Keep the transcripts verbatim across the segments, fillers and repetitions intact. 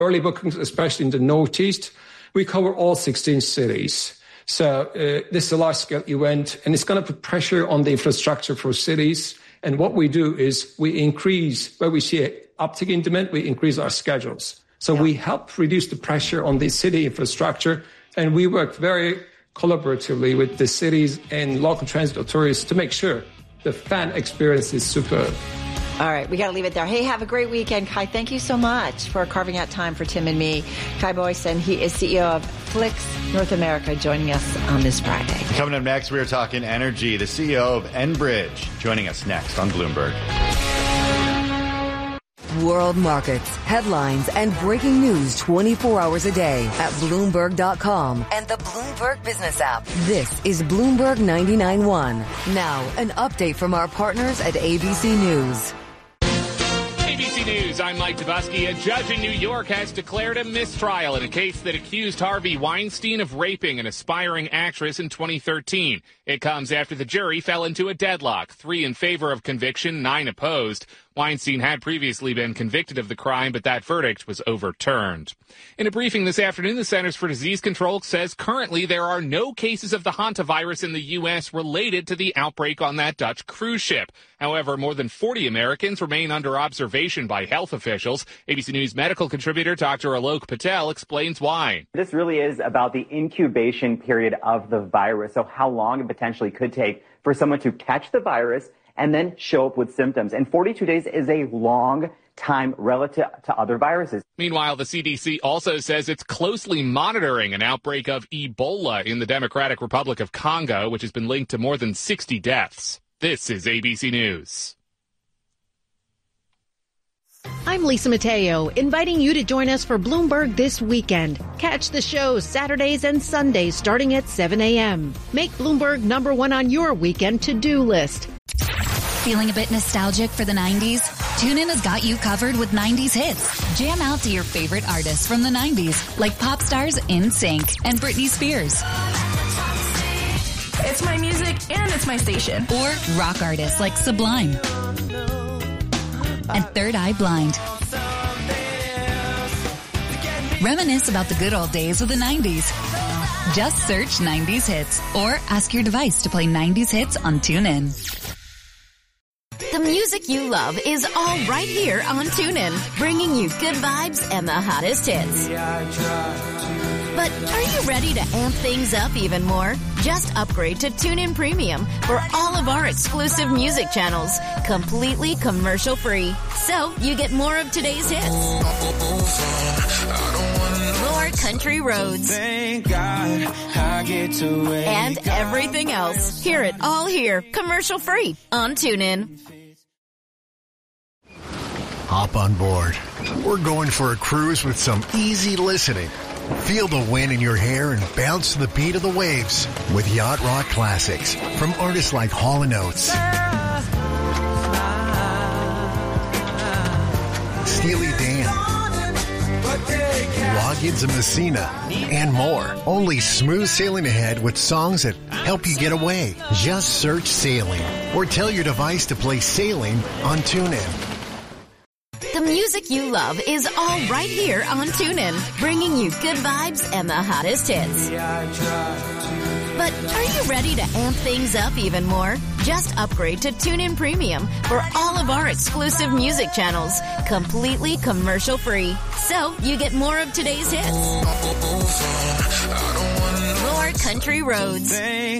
early bookings, especially in the Northeast. We cover all sixteen cities. So uh, this is a large-scale event, and it's going to put pressure on the infrastructure for cities. And what we do is we increase, where we see an uptick in demand, we increase our schedules. So yeah. we help reduce the pressure on the city infrastructure, and we work very collaboratively with the cities and local transit authorities to make sure the fan experience is superb. All right, we got to leave it there. Hey, have a great weekend, Kai. Thank you so much for carving out time for Tim and me. Kai Boysen, he is C E O of Flix North America, joining us on this Friday. Coming up next, we are talking energy. The C E O of Enbridge joining us next on Bloomberg. World markets, headlines, and breaking news twenty-four hours a day at Bloomberg dot com and the Bloomberg Business app. This is Bloomberg ninety-nine point one. Now, an update from our partners at A B C News. A B C News, I'm Mike Dubusky. A judge in New York has declared a mistrial in a case that accused Harvey Weinstein of raping an aspiring actress in twenty thirteen. It comes after the jury fell into a deadlock, three in favor of conviction, nine opposed. Weinstein had previously been convicted of the crime, but that verdict was overturned. In a briefing this afternoon, the Centers for Disease Control says currently there are no cases of the hantavirus in the U S related to the outbreak on that Dutch cruise ship. However, more than forty Americans remain under observation by health officials. A B C News medical contributor Doctor Alok Patel explains why. This really is about the incubation period of the virus, so how long it potentially could take for someone to catch the virus and then show up with symptoms. And forty-two days is a long time relative to other viruses. Meanwhile, the C D C also says it's closely monitoring an outbreak of Ebola in the Democratic Republic of Congo, which has been linked to more than sixty deaths. This is A B C News. I'm Lisa Mateo, inviting you to join us for Bloomberg This Weekend. Catch the show Saturdays and Sundays starting at seven a.m. Make Bloomberg number one on your weekend to-do list. Feeling a bit nostalgic for the nineties? TuneIn has got you covered with nineties hits. Jam out to your favorite artists from the nineties, like pop stars NSYNC and Britney Spears. It's my music and it's my station. Or rock artists like Sublime and Third Eye Blind. Reminisce about the good old days of the nineties. Just search nineties hits or ask your device to play nineties hits on TuneIn. The music you love is all right here on TuneIn, bringing you good vibes and the hottest hits. But are you ready to amp things up even more? Just upgrade to TuneIn Premium for all of our exclusive music channels, completely commercial-free. So you get more of today's hits, more country roads, and everything else. Hear it all here, commercial-free on TuneIn. Hop on board. We're going for a cruise with some easy listening. Feel the wind in your hair and bounce to the beat of the waves with Yacht Rock Classics from artists like Hall and Oates, Steely Dan, Loggins and Messina, and more. Only smooth sailing ahead with songs that help you get away. Just search Sailing or tell your device to play Sailing on TuneIn. The music you love is all right here on TuneIn, bringing you good vibes and the hottest hits. But are you ready to amp things up even more? Just upgrade to TuneIn Premium for all of our exclusive music channels, completely commercial-free. So you get more of today's hits, more country roads,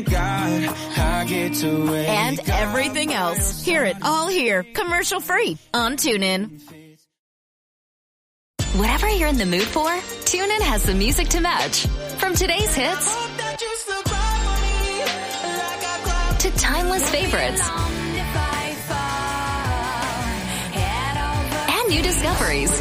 and everything else. Hear it all here, commercial-free on TuneIn. Whatever you're in the mood for, TuneIn has the music to match. From today's hits to timeless favorites and new discoveries.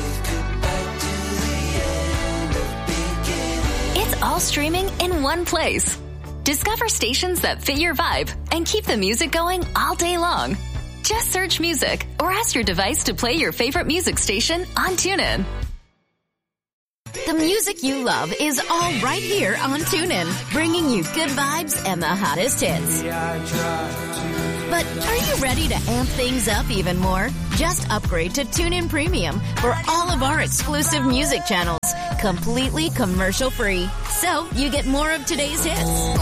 It's all streaming in one place. Discover stations that fit your vibe and keep the music going all day long. Just search music or ask your device to play your favorite music station on TuneIn. The music you love is all right here on TuneIn, bringing you good vibes and the hottest hits. But are you ready to amp things up even more? Just upgrade to TuneIn Premium for all of our exclusive music channels, completely commercial-free. So you get more of today's hits,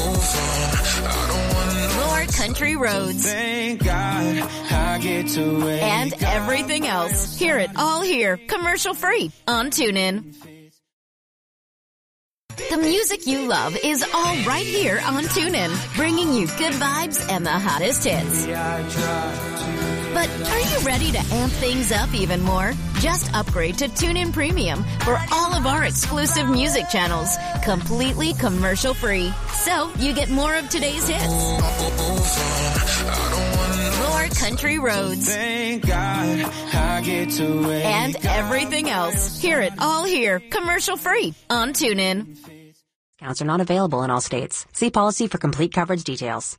more country roads, Thank God I get to and everything else. Hear it all here, commercial-free on TuneIn. The music you love is all right here on TuneIn, bringing you good vibes and the hottest hits. But are you ready to amp things up even more? Just upgrade to TuneIn Premium for all of our exclusive music channels, completely commercial-free. So you get more of today's hits, more country roads, Thank God I get to and everything else. Hear it all here, commercial-free on TuneIn. Discounts are not available in all states. See policy for complete coverage details.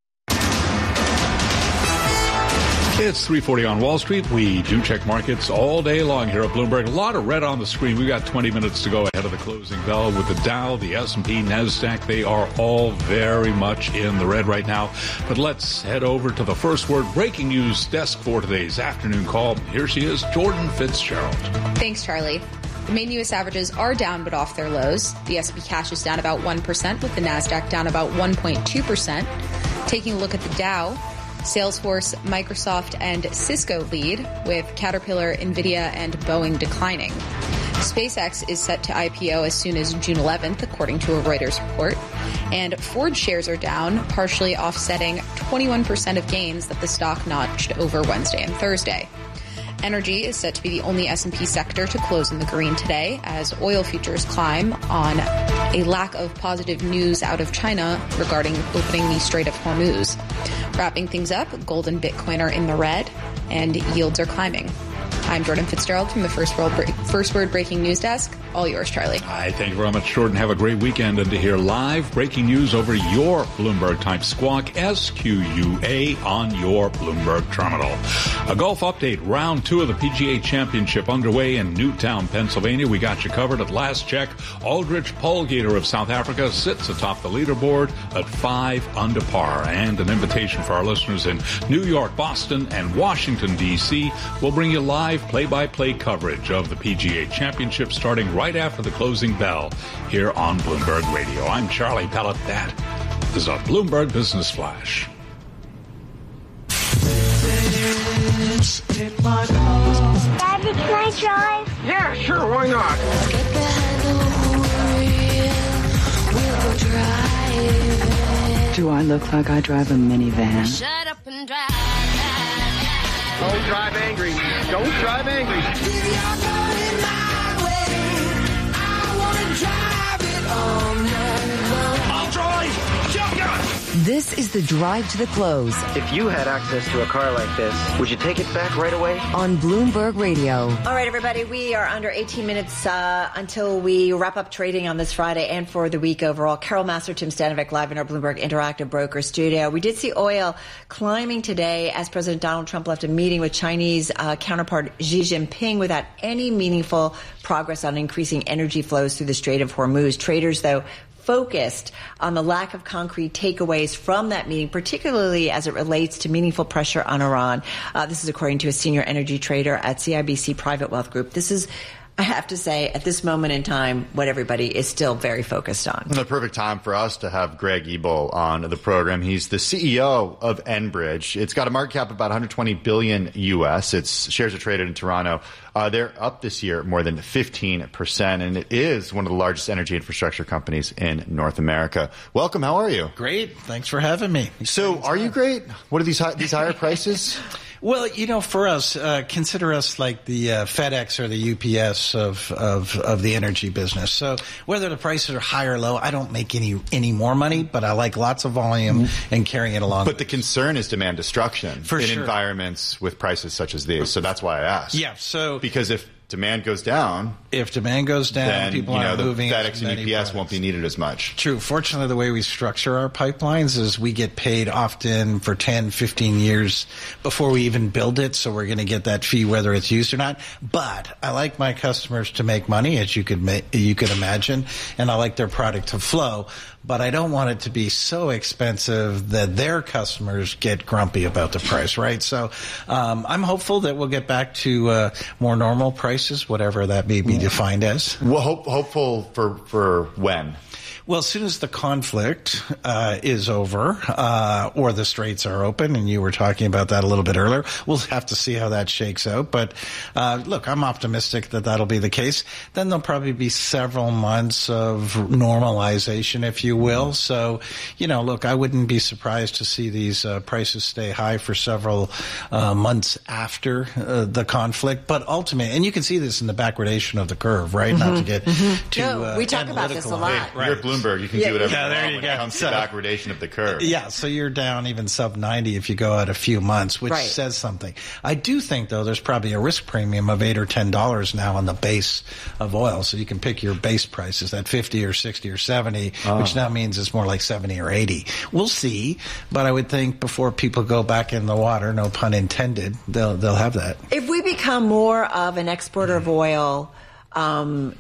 It's three forty on Wall Street. We do check markets all day long here at Bloomberg. A lot of red on the screen. We've got twenty minutes to go ahead of the closing bell with the Dow, the S and P, NASDAQ. They are all very much in the red right now. But let's head over to the First Word breaking news desk for today's afternoon call. Here she is, Jordan Fitzgerald. Thanks, Charlie. The main U S averages are down but off their lows. The S and P cash is down about one percent, with the NASDAQ down about one point two percent. Taking a look at the Dow, Salesforce, Microsoft, and Cisco lead, with Caterpillar, NVIDIA, and Boeing declining. SpaceX is set to I P O as soon as June eleventh, according to a Reuters report. And Ford shares are down, partially offsetting twenty-one percent of gains that the stock notched over Wednesday and Thursday. Energy is set to be the only S and P sector to close in the green today, as oil futures climb on a lack of positive news out of China regarding opening the Strait of Hormuz. Wrapping things up, gold and Bitcoin are in the red, and yields are climbing. I'm Jordan Fitzgerald from the First, World Bre- First Word Breaking News Desk. All yours, Charlie. Hi, thank you very much, Jordan. Have a great weekend. And to hear live breaking news over your Bloomberg-type squawk, S Q U A on your Bloomberg terminal. A golf update. Round two of the P G A Championship underway in Newtown, Pennsylvania. We got you covered at last check. Aldrich Polgater of South Africa sits atop the leaderboard at five under par. And an invitation for our listeners in New York, Boston, and Washington, D C will bring you live play-by-play coverage of the P G A Championship starting right after the closing bell here on Bloomberg Radio. I'm Charlie Pellet. That is a Bloomberg Business Flash. Daddy, can I drive? Yeah, sure, why not? Get behind the wheel, we'll drive. Do I look like I drive a minivan? Shut up and drive. Don't drive angry. Don't drive angry. I'll drive. Shotgun. This is the drive to the close. If you had access to a car like this, would you take it back right away? On Bloomberg Radio. All right, everybody, we are under eighteen minutes uh, until we wrap up trading on this Friday and for the week overall. Carol Massar, Tim Stanovic, live in our Bloomberg Interactive Broker studio. We did see oil climbing today as President Donald Trump left a meeting with Chinese uh, counterpart Xi Jinping without any meaningful progress on increasing energy flows through the Strait of Hormuz. Traders, though, focused on the lack of concrete takeaways from that meeting, particularly as it relates to meaningful pressure on Iran. Uh, this is according to a senior energy trader at C I B C Private Wealth Group. This is, I have to say, at this moment in time, what everybody is still very focused on. The perfect time for us to have Greg Ebel on the program. He's the C E O of Enbridge. It's got a market cap of about one hundred twenty billion U S. Its shares are traded in Toronto. Uh, they're up this year more than fifteen percent, and it is one of the largest energy infrastructure companies in North America. Welcome. How are you? Great. Thanks for having me. So, are you great? What are these high, these higher prices? Well, you know, for us, uh, consider us like the uh, FedEx or the U P S of, of of the energy business. So whether the prices are high or low, I don't make any any more money, but I like lots of volume mm-hmm. and carrying it along. But the concern is demand destruction for in sure. environments with prices such as these. So that's why I asked. Yeah. So because if demand goes down, if demand goes down, then people you know aren't the moving. FedEx and U P S products. won't be needed as much. True. Fortunately, the way we structure our pipelines is we get paid often for ten, fifteen years before we even build it, so we're going to get that fee whether it's used or not. But I like my customers to make money, as you could ma- you could imagine, and I like their product to flow. But I don't want it to be so expensive that their customers get grumpy about the price, right? So um, I'm hopeful that we'll get back to uh, more normal prices, whatever that may be defined as. Well, hope, hopeful for, for when? Well, as soon as the conflict uh, is over, uh, or the straits are open, and you were talking about that a little bit earlier, we'll have to see how that shakes out. But uh, look, I'm optimistic that that'll be the case. Then there'll probably be several months of normalization, if you will. So, you know, look, I wouldn't be surprised to see these uh, prices stay high for several uh, months after uh, the conflict. But ultimately, and you can see this in the backwardation of the curve, right? Mm-hmm. Not to get mm-hmm. too no, uh, we talk about this a lot. Hey, right. You're at Bloomberg. You can yeah, do whatever yeah, you there want you when go. it comes So, to backwardation of the curve. Yeah, so you're down even sub ninety if you go out a few months, which right. says something. I do think, though, there's probably a risk premium of eight or ten dollars now on the base of oil, so you can pick your base prices at fifty or sixty or seventy, oh. which now means it's more like seventy or eighty. We'll see, but I would think before people go back in the water, no pun intended, they'll they'll have that. If we become more of an exporter of oil um,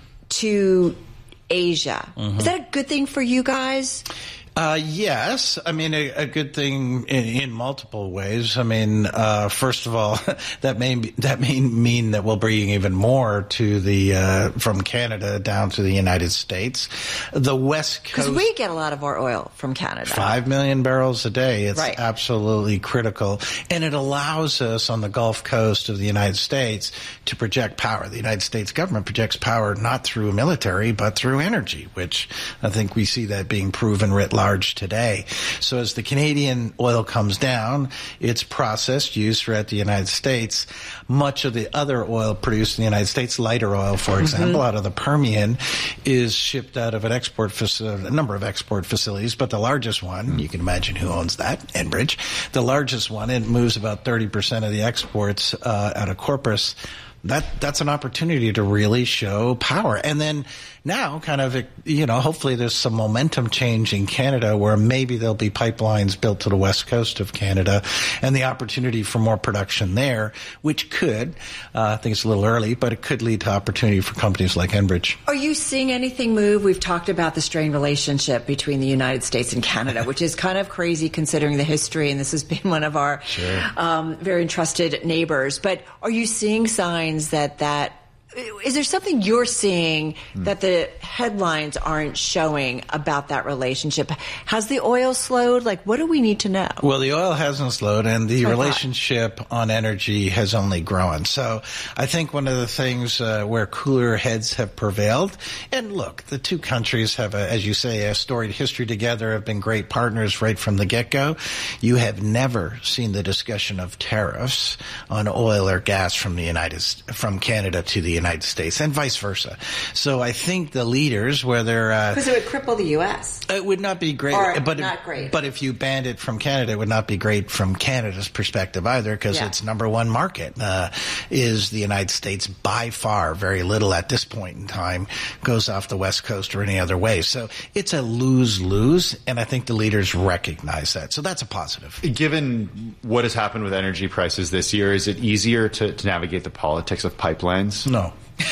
to Asia, mm-hmm. is that a good thing for you guys? Uh, yes. I mean, a, a good thing in, in multiple ways. I mean, uh, first of all, that may, be, that may mean that we'll bring even more to the, uh, from Canada down to the United States. The West Coast. Because we get a lot of our oil from Canada. Five million barrels a day. It's right. absolutely critical. And it allows us on the Gulf Coast of the United States to project power. The United States government projects power not through military, but through energy, which I think we see that being proven writ large today. So as the Canadian oil comes down, it's processed, used throughout the United States. Much of the other oil produced in the United States, lighter oil, for example, mm-hmm. out of the Permian, is shipped out of an export facility, a number of export facilities, but the largest one, you can imagine who owns that, Enbridge, the largest one, it moves about thirty percent of the exports uh, out of Corpus. That that's an opportunity to really show power. And then now kind of, you know, hopefully there's some momentum change in Canada where maybe there'll be pipelines built to the west coast of Canada and the opportunity for more production there, which could, uh, I think it's a little early, but it could lead to opportunity for companies like Enbridge. Are you seeing anything move? We've talked about the strained relationship between the United States and Canada, which is kind of crazy considering the history, and this has been one of our sure. um, very entrusted neighbors. But are you seeing signs that that is there something you're seeing that the headlines aren't showing about that relationship? Has the oil slowed? Like, what do we need to know? Well, the oil hasn't slowed, and the relationship on energy has only grown. So I think one of the things uh, where cooler heads have prevailed, and look, the two countries have, a, as you say, a storied history together, have been great partners right from the get-go. You have never seen the discussion of tariffs on oil or gas from the United, from Canada to the United United States and vice versa. So I think the leaders, whether because uh, it would cripple the U S, it would not be great. Or but not if, great. But if you banned it from Canada, it would not be great from Canada's perspective either, because yeah. its number one market uh, is the United States by far. Very little at this point in time goes off the West Coast or any other way. So it's a lose-lose, and I think the leaders recognize that. So that's a positive. Given what has happened with energy prices this year, is it easier to, to navigate the politics of pipelines? No.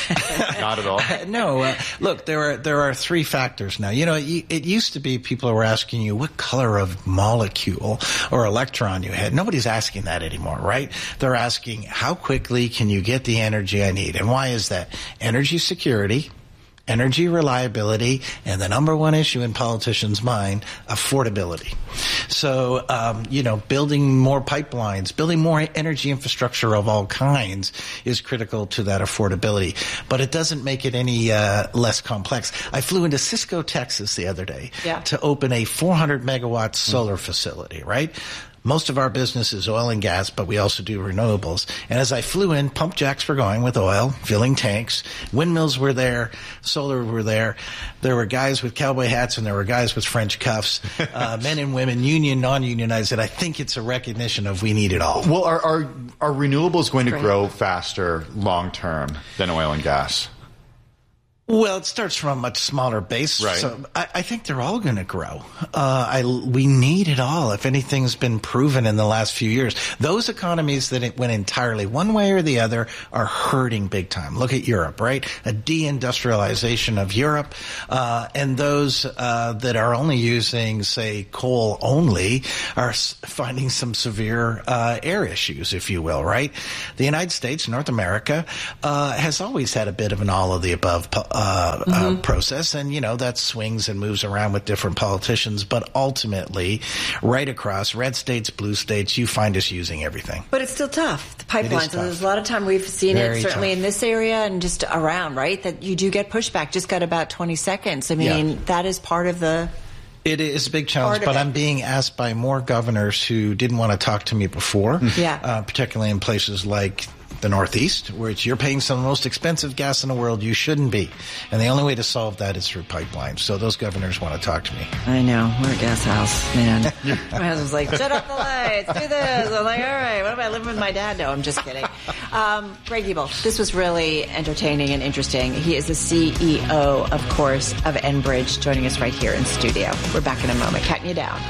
Not at all. Uh, no. Uh, look, there are there are three factors now. You know, it, it used to be people were asking you what color of molecule or electron you had. Nobody's asking that anymore, right? They're asking how quickly can you get the energy I need, and why is that? Energy security, energy reliability, and the number one issue in politicians' mind, affordability. So, um, you know, building more pipelines, building more energy infrastructure of all kinds is critical to that affordability. But it doesn't make it any uh, less complex. I flew into Cisco, Texas the other day yeah. to open a four hundred megawatt solar mm. facility, right? Most of our business is oil and gas, but we also do renewables. And as I flew in, pump jacks were going with oil, filling tanks. Windmills were there. Solar were there. There were guys with cowboy hats and there were guys with French cuffs, uh, men and women, union, non-unionized. And I think it's a recognition of we need it all. Well, are, are, are renewables going to grow faster long term than oil and gas? Well, it starts from a much smaller base, right. so I, I think they're all going to grow. Uh, I, we need it all. If anything's been proven in the last few years, those economies that it went entirely one way or the other are hurting big time. Look at Europe, right? A deindustrialization of Europe, uh, and those uh, that are only using, say, coal only are s- finding some severe uh, air issues, if you will, right? The United States, North America, uh, has always had a bit of an all of the above po- Uh, mm-hmm. uh, process, and you know that swings and moves around with different politicians, but ultimately right across red states, blue states, you find us using everything. But it's still tough, the pipelines. Tough. And there's a lot of time we've seen Very it certainly tough. in this area and just around, right, that you do get pushback. Just got about twenty seconds. I mean, Yeah. that is part of the It is a big challenge, but it. I'm being asked by more governors who didn't want to talk to me before, Yeah. uh, particularly in places like the Northeast, where it's, you're paying some of the most expensive gas in the world. You shouldn't be. And the only way to solve that is through pipelines. So those governors want to talk to me. I know. We're a gas house, man. My husband's like, shut off the lights, do this. I'm like, all right, what am I living with my dad? No, I'm just kidding. Um, Greg Ebel, this was really entertaining and interesting. He is the C E O, of course, of Enbridge, joining us right here in studio. We're back in a moment. Counting you down.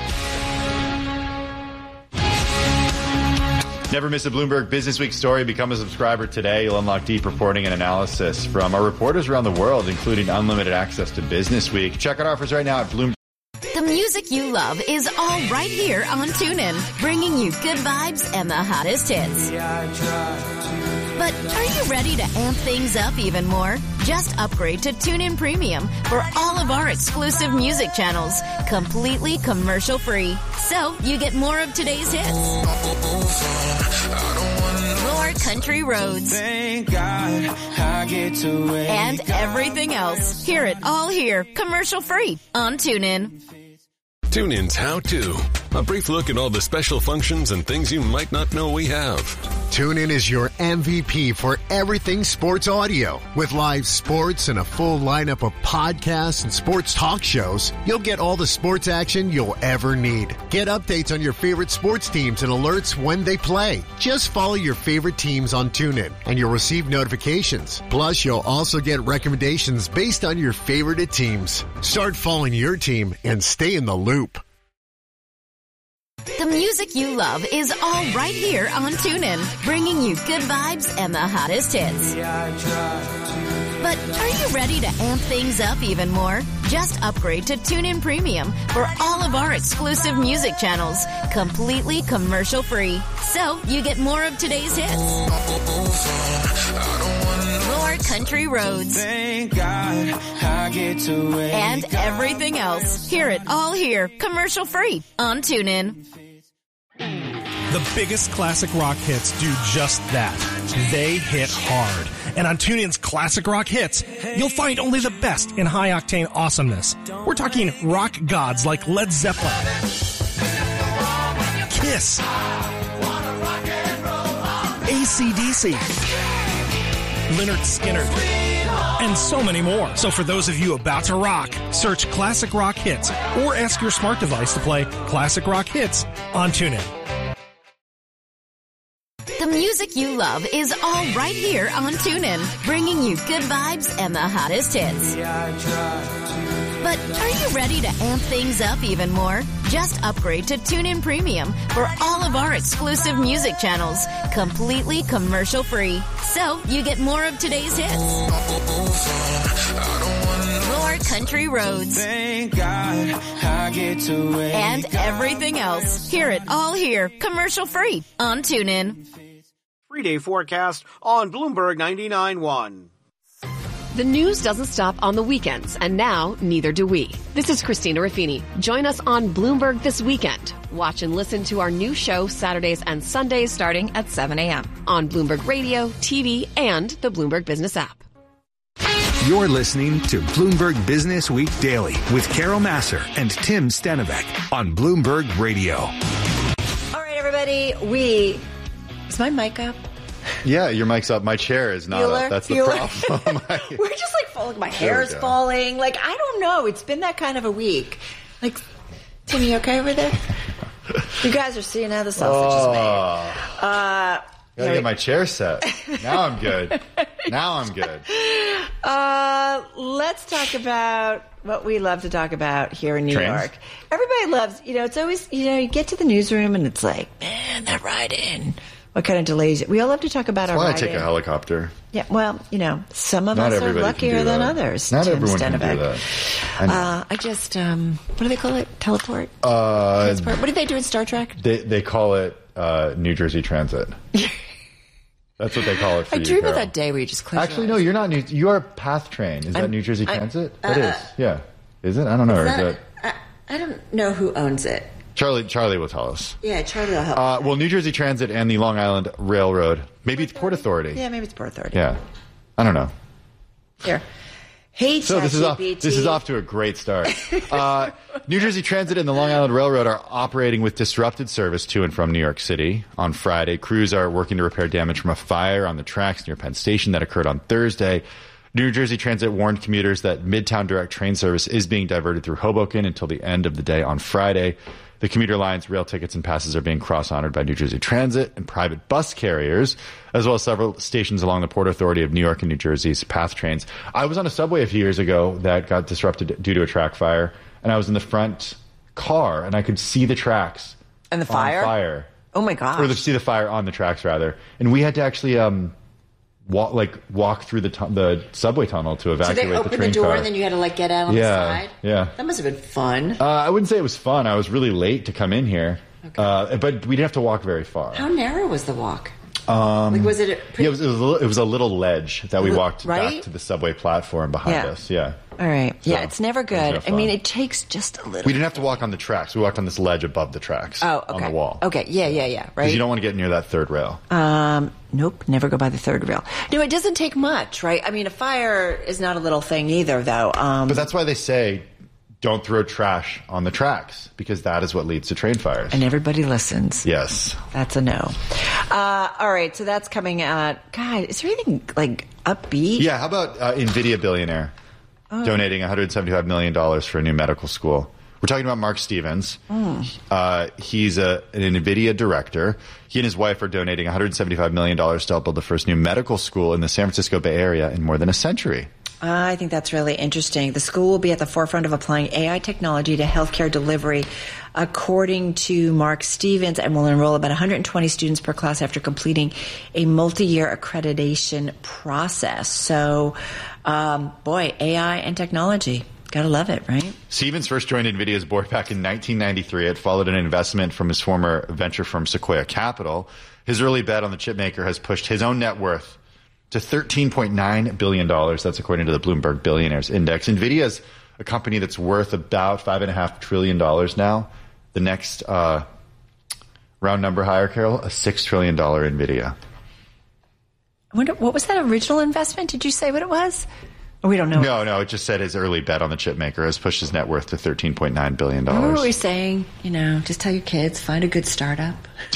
Never miss a Bloomberg Business Week story. Become a subscriber today. You'll unlock deep reporting and analysis from our reporters around the world, including unlimited access to Business Week. Check out offers right now at Bloomberg. The music you love is all right here on TuneIn, bringing you good vibes and the hottest hits. But are you ready to amp things up even more? Just upgrade to TuneIn Premium for all of our exclusive music channels, completely commercial-free. So you get more of today's hits, more country roads, Thank God I get to wake and everything else. Hear it all here, commercial-free on TuneIn. TuneIn's How To. A brief look at all the special functions and things you might not know we have. TuneIn is your M V P for everything sports audio. With live sports and a full lineup of podcasts and sports talk shows, you'll get all the sports action you'll ever need. Get updates on your favorite sports teams and alerts when they play. Just follow your favorite teams on TuneIn and you'll receive notifications. Plus, you'll also get recommendations based on your favorite teams. Start following your team and stay in the loop. The music you love is all right here on TuneIn, bringing you good vibes and the hottest hits. But are you ready to amp things up even more? Just upgrade to TuneIn Premium for all of our exclusive music channels, completely commercial-free. So you get more of today's hits, more country roads, Thank God I get to wake and everything else. Hear it all here, commercial-free on TuneIn. The biggest classic rock hits do just that. They hit hard. And on TuneIn's Classic Rock Hits, you'll find only the best in high-octane awesomeness. We're talking rock gods like Led Zeppelin, Kiss, A C D C, Lynyrd Skynyrd, and so many more. So for those of you about to rock, search Classic Rock Hits or ask your smart device to play Classic Rock Hits on TuneIn. The music you love is all right here on TuneIn, bringing you good vibes and the hottest hits. But are you ready to amp things up even more? Just upgrade to TuneIn Premium for all of our exclusive music channels, completely commercial-free. So you get more of today's hits, more country roads, Thank God I get to wake and everything else. Hear it all here, commercial-free on TuneIn. Three-day forecast on Bloomberg ninety-nine point one. The news doesn't stop on the weekends, and now neither do we. This is Christina Raffini. Join us on Bloomberg this weekend. Watch and listen to our new show Saturdays and Sundays starting at seven a.m. on Bloomberg Radio, T V, and the Bloomberg Business app. You're listening to Bloomberg Business Week Daily with Carol Massar and Tim Stenovec on Bloomberg Radio. everybody. We is my mic up? Yeah, your mic's up. My chair is not Bueller? up. That's the Bueller? problem. We're just like falling. My There we hair is go. falling. Like, I don't know. It's been that kind of a week. Like, Tim, you okay over there? You guys are seeing how the sausage is made. Uh, Gotta yeah, get my chair set. Now I'm good. Now I'm good. Uh, let's talk about what we love to talk about here in New Trains? York. Everybody loves, you know, it's always, you know, you get to the newsroom and it's like, man, that ride in. What kind of delays? We all love to talk about That's our why I ride take in. a helicopter. Yeah, well, you know, some of Not us are everybody can luckier do than that. others. Not Tim everyone can do Stenevec. that. I know. Uh, I just, um, what do they call it? Teleport? Uh, Transport? What did they do in Star Trek? They they call it uh, New Jersey Transit. That's what they call it for I you, dream of Carol. that day where you just close Actually, your no, you're not. New, you are Path Train. Is that I'm- New Jersey I- Transit? uh, that is. Yeah. Is it? I don't know. Or is that- that I, I don't know who owns it. Charlie? Charlie will tell us. Yeah, Charlie will help. Uh, well, New Jersey Transit and the Long Island Railroad. Maybe it's Port Authority. yeah, maybe it's Port Authority. Yeah. I don't know. Here. Hey, So this is off, ChatGPT. this is off to a great start. Uh, New Jersey Transit and the Long Island Railroad are operating with disrupted service to and from New York City. On Friday, crews are working to repair damage from a fire on the tracks near Penn Station that occurred on Thursday. New Jersey Transit warned commuters that Midtown direct train service is being diverted through Hoboken until the end of the day on Friday. The commuter lines, rail tickets, and passes are being cross-honored by New Jersey Transit and private bus carriers, as well as several stations along the Port Authority of New York and New Jersey's PATH trains. I was on a subway a few years ago that got disrupted due to a track fire, and I was in the front car, and I could see the tracks. And the on fire? fire. Oh, my gosh. Or the, see the fire on the tracks, rather. And we had to actually um, walk, like, walk through the, tu- the subway tunnel to So evacuate they the opened train the door car. and then you had to, like, get out on yeah, the side? Yeah. That must have been fun. Uh, I wouldn't say it was fun. I was really late to come in here. Okay. Uh, but we didn't have to walk very far. How narrow was the walk? Um, Like, was it a pretty- yeah, it was, it, was a little, it was a little ledge that we Li- walked right? back to the subway platform behind Yeah. us. Yeah. All right. So, yeah, it's never it was good. no I fun. mean, it takes just a little. We didn't have to walk on the tracks. We walked on this ledge above the tracks. Oh, okay. On the wall. Okay. Yeah, yeah, yeah. Because Right. you don't want to get near that third rail. Um, nope, never go by the third rail. No, it doesn't take much, right? I mean, a fire is not a little thing either, though. Um, But that's why they say don't throw trash on the tracks, because that is what leads to train fires. and everybody listens. Yes. That's a no. Uh, all right, so that's coming out. God, is there anything like upbeat? Yeah, how about uh, NVIDIA billionaire Oh. donating one hundred seventy-five million dollars for a new medical school? We're talking about Mark Stevens. Mm. Uh, he's a, an NVIDIA director. He and his wife are donating one hundred seventy-five million dollars to help build the first new medical school in the San Francisco Bay Area in more than a century. I think that's really interesting. The school will be at the forefront of applying A I technology to healthcare delivery, according to Mark Stevens, and will enroll about one hundred twenty students per class after completing a multi-year accreditation process. So, um, boy, A I and technology. Gotta love it, right? Stevens first joined NVIDIA's board back in nineteen ninety-three. It followed an investment from his former venture firm Sequoia Capital. His early bet on the chipmaker has pushed his own net worth to thirteen point nine billion dollars. That's according to the Bloomberg Billionaires Index. NVIDIA is a company that's worth about five point five trillion dollars now. The next uh, round number higher, Carol, a six trillion dollars NVIDIA. I wonder, what was that original investment? Did you say what it was? Or we don't know. No, no, it just said his early bet on the chipmaker has pushed his net worth to thirteen point nine billion dollars. Remember what we were saying? You know, just tell your kids, find a good startup.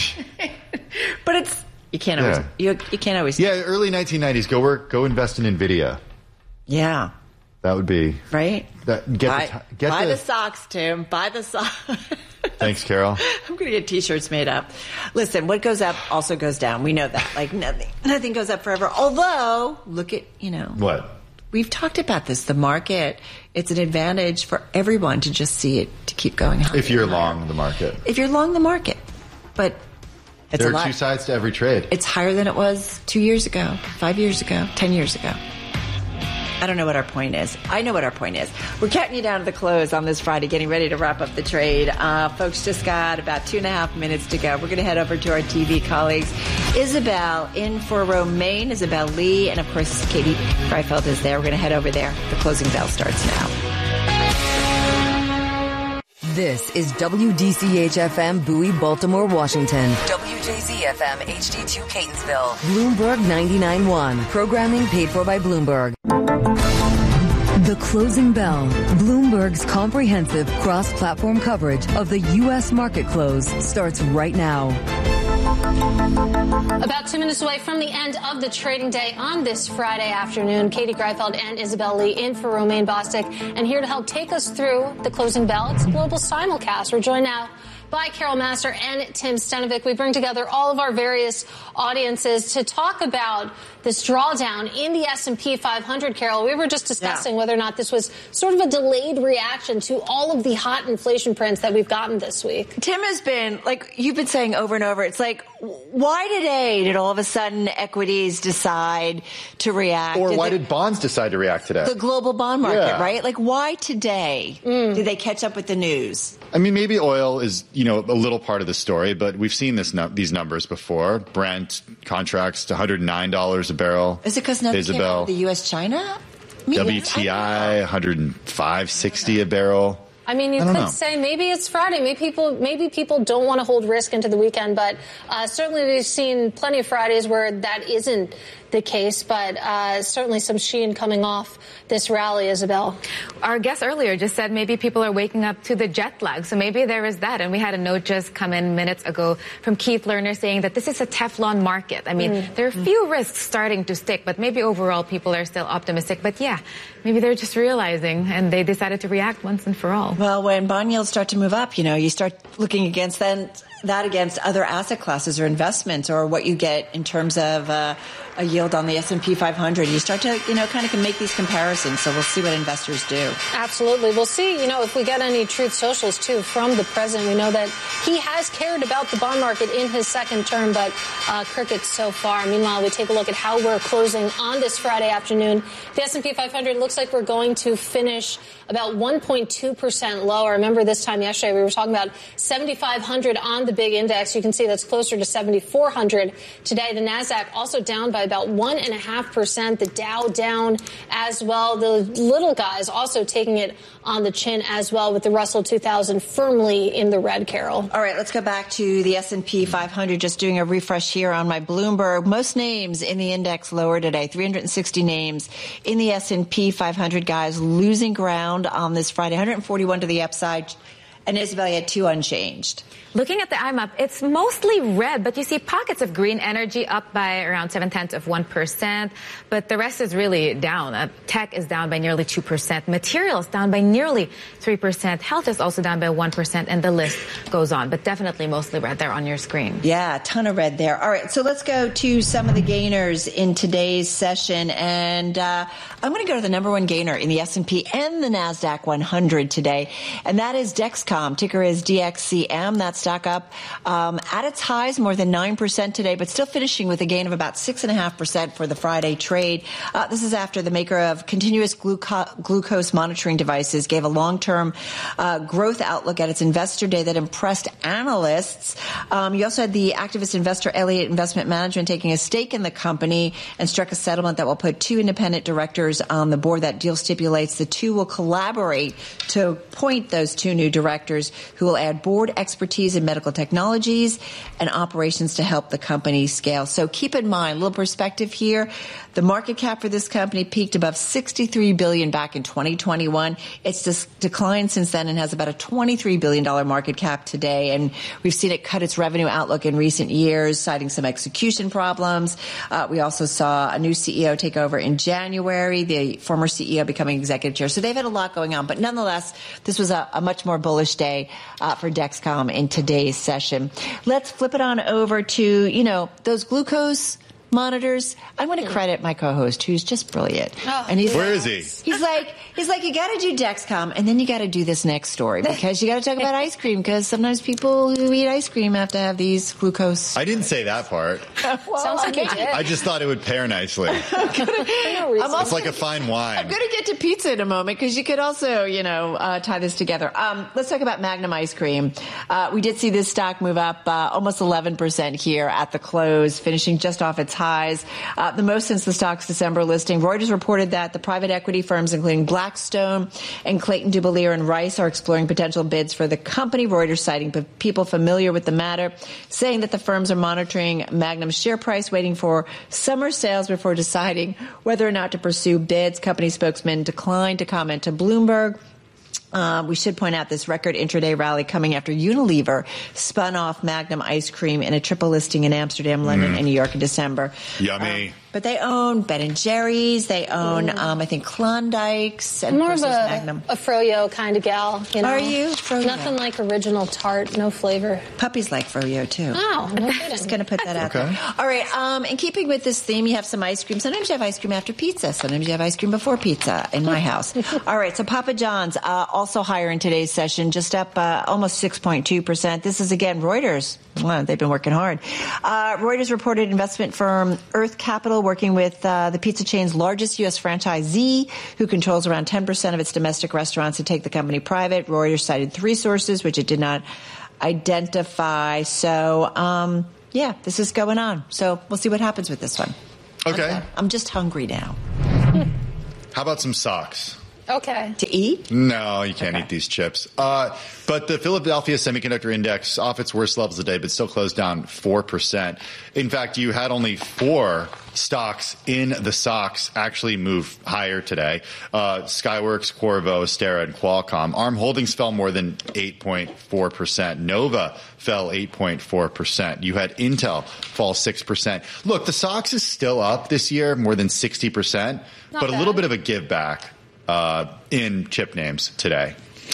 But it's, you can't always, Yeah. you, you can't always. Yeah, early nineteen nineties, go work, go invest in NVIDIA. Yeah. That would be... Right? That, get buy the, ti- get buy the, the socks, Tim. Buy the socks. Thanks, Carol. I'm going to get T-shirts made up. Listen, what goes up also goes down. We know that. Like nothing, nothing goes up forever. Although, look at, you know. What? We've talked about this. The market, it's an advantage for everyone to just see it, to keep going higher. If you're and higher. long the market. If you're long the market. But it's there a are lot. two sides to every trade. It's higher than it was two years ago, five years ago, ten years ago. I don't know what our point is. I know what our point is. We're counting you down to the close on this Friday, getting ready to wrap up the trade. Uh, folks, just got about two and a half minutes to go. We're going to head over to our T V colleagues. Isabel in for Romaine, Isabel Lee, and of course, Katie Freifeld is there. We're going to head over there. The closing bell starts now. This is W D C H F M Bowie, Baltimore, Washington. W J Z F M H D two Catonsville. Bloomberg ninety-nine point one. Programming paid for by Bloomberg. The Closing Bell. Bloomberg's comprehensive cross-platform coverage of the U S market close starts right now. About two minutes away from the end of the trading day on this Friday afternoon, Katie Greifeld and Isabel Lee in for Romaine Bostic. And here to help take us through the closing bell, it's a global simulcast. We're joined now by Carol Massar and Tim Stenovec. We bring together all of our various audiences to talk about this drawdown in the S and P five hundred, Carol. We were just discussing yeah. whether or not this was sort of a delayed reaction to all of the hot inflation prints that we've gotten this week. Tim has been, like you've been saying over and over, it's like, why today did all of a sudden equities decide to react? Or did why they, did bonds decide to react today? The global bond market, yeah. right? Like, why today mm. did they catch up with the news? I mean, maybe oil is, you know, a little part of the story, but we've seen this these numbers before. Brent contracts to one hundred nine dollars a barrel. Is it because nothing came out of the U S China? W T I, one hundred five sixty a barrel. I mean, you I could know. say maybe it's Friday. Maybe people, maybe people don't want to hold risk into the weekend, but uh, certainly we've seen plenty of Fridays where that isn't the case. But uh, certainly some sheen coming off this rally, Isabel. Our guest earlier just said maybe people are waking up to the jet lag, so maybe there is that. And we had a note just come in minutes ago from Keith Lerner saying that this is a Teflon market. I mean, mm. there are a few risks starting to stick, but maybe overall people are still optimistic. But yeah, maybe they're just realizing and they decided to react once and for all. Well, when bond yields start to move up, you know, you start looking against that, that against other asset classes or investments or what you get in terms of uh, a yield on the S and P five hundred. You start to, you know, kind of can make these comparisons. So we'll see what investors do. Absolutely. We'll see, you know, if we get any truth socials, too, from the president. We know that he has cared about the bond market in his second term, but uh, crickets so far. Meanwhile, we take a look at how we're closing on this Friday afternoon. The S and P five hundred looks like we're going to finish about one point two percent lower. Remember this time yesterday we were talking about seventy-five hundred on the big index. You can see that's closer to seventy-four hundred today. The NASDAQ also down by about one point five percent. The Dow down as well. The little guys also taking it on the chin as well, with the Russell two thousand firmly in the red, Carol. All right, let's go back to the S and P five hundred. Just doing a refresh here on my Bloomberg. Most names in the index lower today. three hundred sixty names in the S and P five hundred, guys, losing ground on this Friday. one hundred forty-one to the upside. And Isabel, you had two unchanged. Looking at the I M A P, it's mostly red, but you see pockets of green energy up by around seven tenths of one percent. But the rest is really down. Uh, tech is down by nearly two percent. Materials down by nearly three percent. Health is also down by one percent, and the list goes on. But definitely mostly red there on your screen. Yeah, a ton of red there. All right, so let's go to some of the gainers in today's session. And uh, I'm going to go to the number one gainer in the S and P and the NASDAQ one hundred today, and that is Dexcom. Ticker is D X C M. That stock up um, at its highs more than nine percent today, but still finishing with a gain of about six point five percent for the Friday trade. Uh, this is after the maker of continuous gluco- glucose monitoring devices gave a long-term uh, growth outlook at its investor day that impressed analysts. Um, you also had the activist investor Elliott Investment Management taking a stake in the company and struck a settlement that will put two independent directors on the board. That deal stipulates the two will collaborate to appoint those two new directors who will add board expertise in medical technologies and operations to help the company scale. So keep in mind, a little perspective here. The market cap for this company peaked above sixty-three billion dollars back in twenty twenty-one. It's just declined since then and has about a twenty-three billion dollars market cap today. And we've seen it cut its revenue outlook in recent years, citing some execution problems. Uh, we also saw a new C E O take over in January, the former C E O becoming executive chair. So they've had a lot going on. But nonetheless, this was a, a much more bullish day uh, for Dexcom in today's session. Let's flip it on over to, you know, those glucose monitors. I'm going to credit my co-host, who's just brilliant. Oh, and he's where like, is he? He's like, he's like, you got to do Dexcom, and then you got to do this next story because you got to talk about ice cream because sometimes people who eat ice cream have to have these glucose. I didn't say that part. Well, sounds like you did. I just thought it would pair nicely. I'm It's like a fine wine. I'm going to get to pizza in a moment because you could also, you know, uh, tie this together. Um, let's talk about Magnum ice cream. Uh, we did see this stock move up uh, almost eleven percent here at the close, finishing just off its highs. Uh, the most since the stock's December listing. Reuters reported that the private equity firms, including Blackstone and Clayton Dubilier and Rice, are exploring potential bids for the company. Reuters citing p- people familiar with the matter, saying that the firms are monitoring Magnum's share price, waiting for summer sales before deciding whether or not to pursue bids. Company spokesman declined to comment to Bloomberg. Uh, we should point out this record intraday rally coming after Unilever spun off Magnum ice cream in a triple listing in Amsterdam, London, Mm. and New York in December. Yummy. Um, but they own Ben and Jerry's. They own, Mm. um, I think, Klondike's. And I'm more of a, Magnum. a froyo kind of gal. You know? Are you? Froyo. Nothing like original tart, no flavor. Puppies like froyo, too. Oh, no kidding. Just going to put that out Okay. there. All right. Um, in keeping with this theme, you have some ice cream. Sometimes you have ice cream after pizza. Sometimes you have ice cream before pizza in my house. All right. So Papa John's uh, also higher in today's session, just up uh, almost six point two percent. This is, again, Reuters. Well, they've been working hard. Uh, Reuters reported investment firm Earth Capital working with uh, the pizza chain's largest U S franchisee, who controls around ten percent of its domestic restaurants, to take the company private. Reuters cited three sources, which it did not identify. So, um, yeah, this is going on. So we'll see what happens with this one. Okay. I'm just hungry now. How about some socks? Okay. To eat? No, you can't eat these chips. Uh, but the Philadelphia Semiconductor Index off its worst levels today, but still closed down four percent. In fact, you had only four stocks in the socks actually move higher today. Uh, Skyworks, Qorvo, Astera, and Qualcomm. ARM Holdings fell more than eight point four percent. Nova fell eight point four percent. You had Intel fall six percent. Look, the stocks is still up this year, more than sixty percent, Not but bad. a little bit of a give back uh, in chip names today.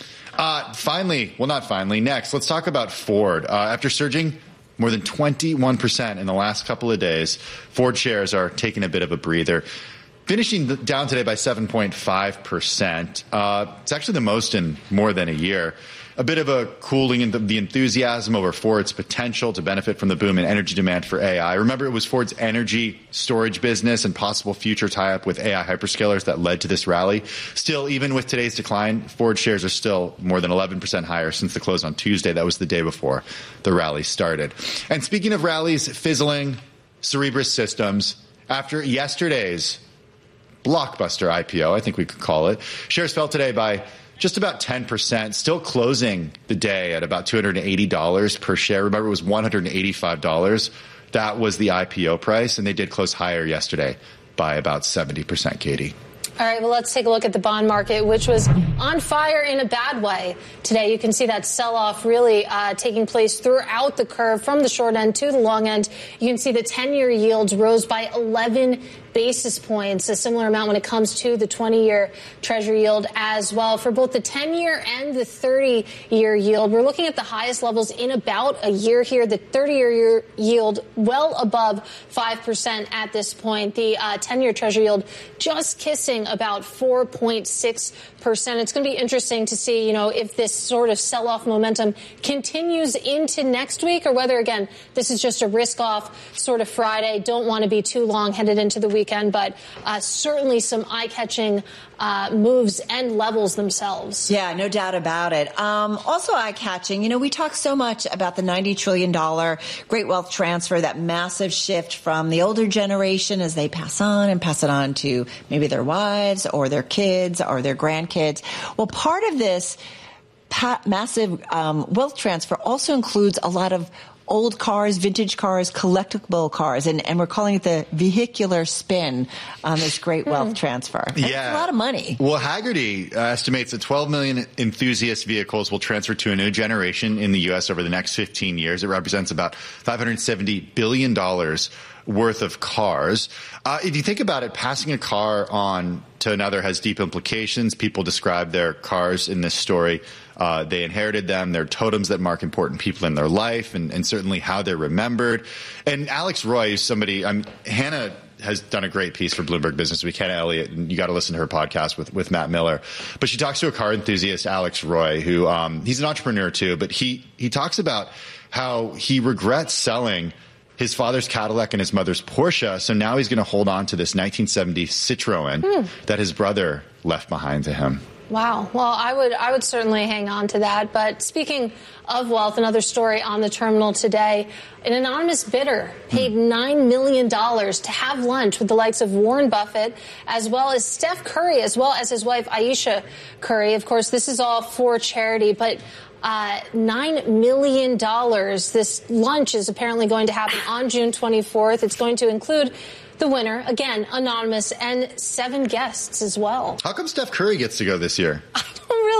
Uh, finally, well, not finally, next, let's talk about Ford. Uh, after surging more than twenty-one percent in the last couple of days, Ford shares are taking a bit of a breather, finishing down today by seven point five percent. Uh, it's actually the most in more than a year. A bit of a cooling in the, the enthusiasm over Ford's potential to benefit from the boom in energy demand for A I. Remember, it was Ford's energy storage business and possible future tie-up with A I hyperscalers that led to this rally. Still, even with today's decline, Ford shares are still more than eleven percent higher since the close on Tuesday. That was the day before the rally started. And speaking of rallies fizzling, Cerebras Systems, after yesterday's blockbuster I P O, I think we could call it, shares fell today by just about ten percent, still closing the day at about two hundred eighty dollars per share. Remember, it was one hundred eighty-five dollars. That was the I P O price, and they did close higher yesterday by about seventy percent, Katie. All right, well, let's take a look at the bond market, which was on fire in a bad way today. You can see that sell-off really uh, taking place throughout the curve from the short end to the long end. You can see the ten-year yields rose by eleven basis points, a similar amount when it comes to the twenty-year Treasury yield as well. For both the ten-year and the thirty-year yield, we're looking at the highest levels in about a year here. The thirty-year yield well above five percent at this point. The uh, ten-year Treasury yield just kissing about four point six percent. It's going to be interesting to see, you know, if this sort of sell-off momentum continues into next week or whether, again, this is just a risk-off sort of Friday. Don't want to be too long headed into the weekend, but uh, certainly some eye-catching uh, moves and levels themselves. Yeah, no doubt about it. Um, also eye-catching, you know, we talk so much about the ninety trillion dollars great wealth transfer, that massive shift from the older generation as they pass on and pass it on to maybe their wives or their kids or their grandkids. Well, part of this pa- massive um, wealth transfer also includes a lot of old cars, vintage cars, collectible cars, and, and we're calling it the vehicular spin on this great wealth transfer. And Yeah. It's a lot of money. Well, Hagerty uh, estimates that twelve million enthusiast vehicles will transfer to a new generation in the U S over the next fifteen years. It represents about five hundred seventy billion dollars worth of cars. Uh, if you think about it, passing a car on to another has deep implications. People describe their cars in this story. Uh, they inherited them. They're totems that mark important people in their life and, and certainly how they're remembered. And Alex Roy is somebody, um, Hannah has done a great piece for Bloomberg Business Week, Hannah Elliott, and you got to listen to her podcast with, with Matt Miller. But she talks to a car enthusiast, Alex Roy, who, um, he's an entrepreneur too, but he, he talks about how he regrets selling his father's Cadillac and his mother's Porsche. So now he's going to hold on to this nineteen seventy Citroen Hmm. that his brother left behind to him. Wow. Well, I would I would certainly hang on to that. But speaking of wealth, another story on the terminal today. An anonymous bidder paid nine million dollars to have lunch with the likes of Warren Buffett, as well as Steph Curry, as well as his wife Aisha Curry. Of course, this is all for charity, but Uh, nine million dollars. This lunch is apparently going to happen on June twenty-fourth. It's going to include the winner, again, anonymous, and seven guests as well. How come Steph Curry gets to go this year? I don't really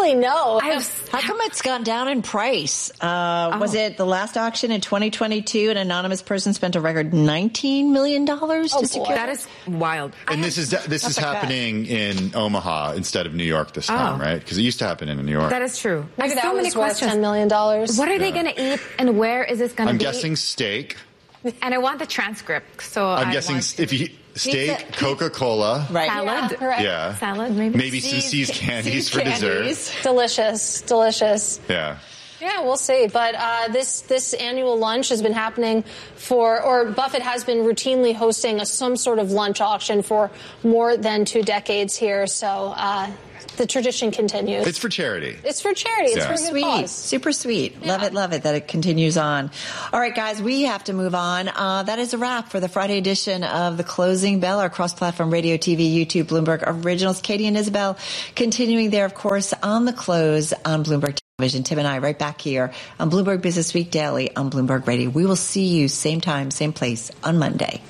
really know. I've, How come it's gone down in price? Uh, oh. Was it the last auction in twenty twenty-two? An anonymous person spent a record nineteen million dollars oh, to secure. That is wild. And I this is this is happening in Omaha instead of New York this time, oh. right? Because it used to happen in New York. That is true. Maybe There's that so was many worth questions. ten million dollars. What are yeah. they going to eat, and where is this going to be? be? I'm guessing steak. And I want the transcript. So I'm I guessing want if you steak, Coca-Cola, right? Salad, yeah, yeah. salad, maybe maybe some See's candies for dessert. Delicious, delicious. Yeah. Yeah, we'll see. But uh, this this annual lunch has been happening for, or Buffett has been routinely hosting a, some sort of lunch auction for more than two decades here. So uh, the tradition continues. It's for charity. It's for charity. It's yeah. for good sweet, cause. super sweet. Yeah. Love it, love it that it continues on. All right, guys, we have to move on. Uh, that is a wrap for the Friday edition of The Closing Bell, our cross-platform radio, T V, YouTube, Bloomberg Originals. Katie and Isabel continuing there, of course, on the close on Bloomberg Television. Tim and I right back here on Bloomberg Business Week Daily on Bloomberg Radio. We will see you same time, same place on Monday.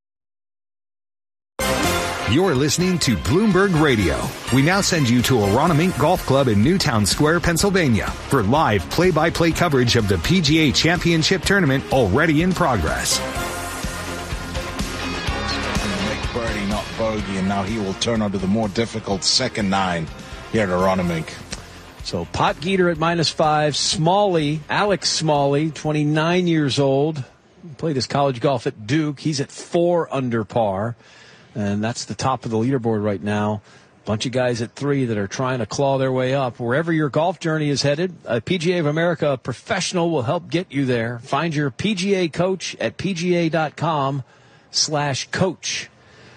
You're listening to Bloomberg Radio. We now send you to Arana Mink Golf Club in Newtown Square, Pennsylvania for live play-by-play coverage of the P G A Championship Tournament already in progress. Make birdie, not bogey, and now he will turn onto the more difficult second nine here at Arana Mink. So Potgieter at minus five, Smalley, Alex Smalley, twenty-nine years old, played his college golf at Duke. He's at four under par. And that's the top of the leaderboard right now. Bunch of guys at three that are trying to claw their way up. Wherever your golf journey is headed, a P G A of America professional will help get you there. Find your P G A coach at pga.com slash coach.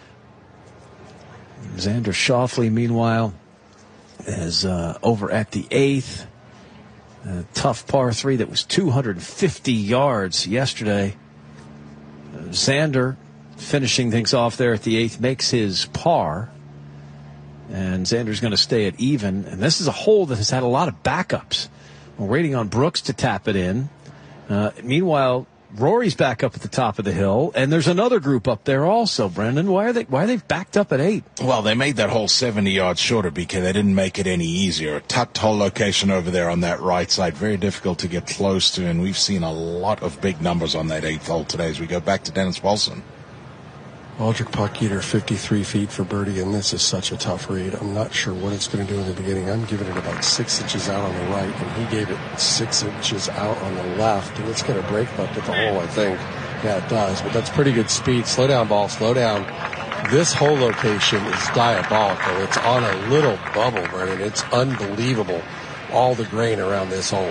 Xander Schauffele, meanwhile, is uh, over at the eighth. A tough par three that was two hundred fifty yards yesterday. Uh, Xander finishing things off there at the eighth makes his par. And Xander's going to stay at even. And this is a hole that has had a lot of backups. We're waiting on Brooks to tap it in. Uh, meanwhile, Rory's back up at the top of the hill. And there's another group up there also, Brendan. Why are they why are they backed up at eight? Well, they made that hole seventy yards shorter because they didn't make it any easier. A tucked hole location over there on that right side. Very difficult to get close to. And we've seen a lot of big numbers on that eighth hole today as we go back to Dennis Paulson. Aldrich Potgieter, fifty-three feet for birdie, and this is such a tough read. I'm not sure what it's going to do in the beginning. I'm giving it about six inches out on the right, and he gave it six inches out on the left, and it's going to break up at the hole, I think. Yeah, it does, but that's pretty good speed. Slow down, ball, slow down. This hole location is diabolical. It's on a little bubble, Brennan. It's unbelievable, all the grain around this hole.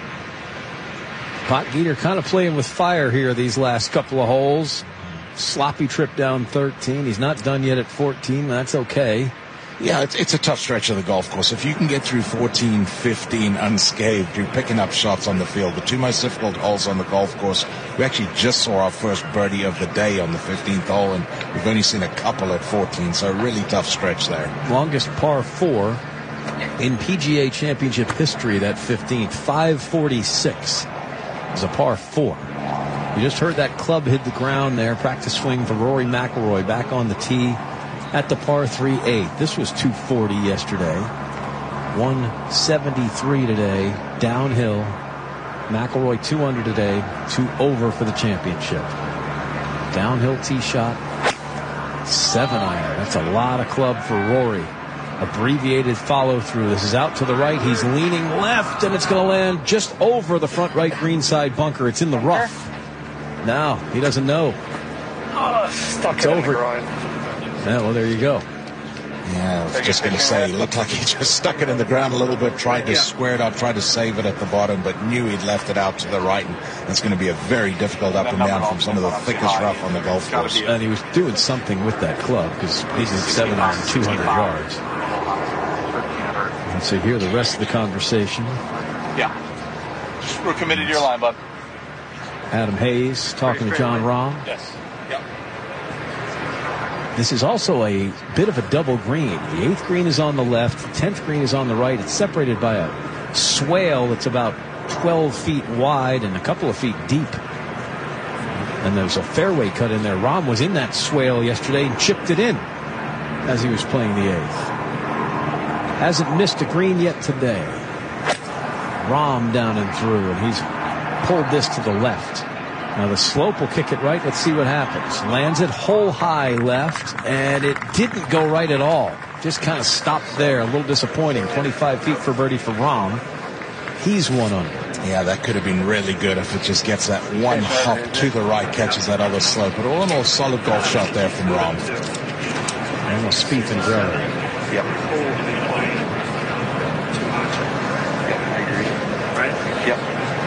Potgieter kind of playing with fire here these last couple of holes. Sloppy trip down thirteen. He's not done yet at fourteen. That's okay. Yeah, it's, it's a tough stretch of the golf course. If you can get through fourteen, fifteen unscathed, you're picking up shots on the field. The two most difficult holes on the golf course, we actually just saw our first birdie of the day on the fifteenth hole, and we've only seen a couple at fourteen, so a really tough stretch there. Longest par four in P G A Championship history, that fifteenth. five forty-six is a par four. You just heard that club hit the ground there. Practice swing for Rory McIlroy back on the tee at the par three eight. This was two forty yesterday. one seventy-three today. Downhill. McIlroy two under today. Two over for the championship. Downhill tee shot. Seven iron. That's a lot of club for Rory. Abbreviated follow through. This is out to the right. He's leaning left, and it's going to land just over the front right greenside bunker. It's in the rough. Now, he doesn't know. Oh, stuck it's it over. in the groin. Yeah, well, there you go. Yeah, I was just going to say, it looked like he just stuck it in the ground a little bit, tried to yeah. square it up, tried to save it at the bottom, but knew he'd left it out to the right, and it's going to be a very difficult up and down from some of the thickest rough on the golf course. And he was doing something with that club, because he's in seven on two hundred yards. And so here, the rest of the conversation. Yeah. Just, we're committed to your line, bud. Adam Hayes talking to John Rahm. Yes. Yep. This is also a bit of a double green. The eighth green is on the left. The tenth green is on the right. It's separated by a swale that's about twelve feet wide and a couple of feet deep. And there's a fairway cut in there. Rahm was in that swale yesterday and chipped it in as he was playing the eighth. Hasn't missed a green yet today. Rahm down and through, and he's pulled this to the left. Now the slope will kick it right. Let's see what happens. Lands it hole high left, and it didn't go right at all. Just kind of stopped there. A little disappointing. twenty-five feet for birdie for Rahm. He's one under. Yeah, that could have been really good if it just gets that one hop to the right, catches that other slope. But all in all, solid golf shot there from Rahm. And Spieth and Greller. Yep. Yep.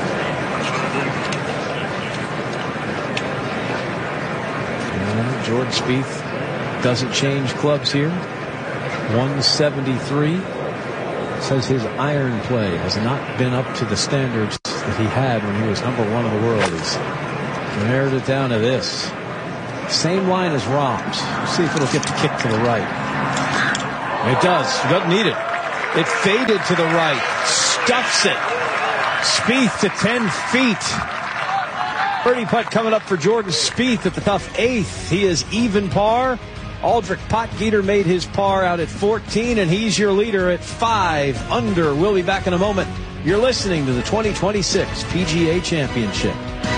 And Jordan Spieth doesn't change clubs here. one seventy-three. Says his iron play has not been up to the standards that he had when he was number one in the world. He's narrowed it down to this. Same line as Rahm's. See if it'll get the kick to the right. It does. He doesn't need it. It faded to the right. Stuffs it. Spieth to ten feet. Birdie putt coming up for Jordan Spieth at the tough eighth. He is even par. Aldrich Potgieter made his par out at fourteen, and he's your leader at five under. We'll be back in a moment. You're listening to the twenty twenty-six P G A Championship.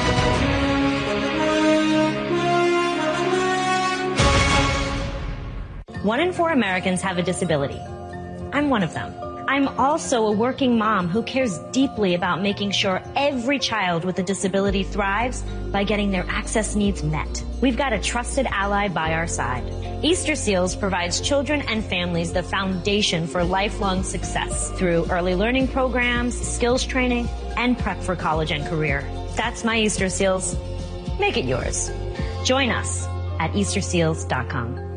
One in four Americans have a disability. I'm one of them. I'm also a working mom who cares deeply about making sure every child with a disability thrives by getting their access needs met. We've got a trusted ally by our side. Easter Seals provides children and families the foundation for lifelong success through early learning programs, skills training, and prep for college and career. That's my Easter Seals. Make it yours. Join us at Easter Seals dot com.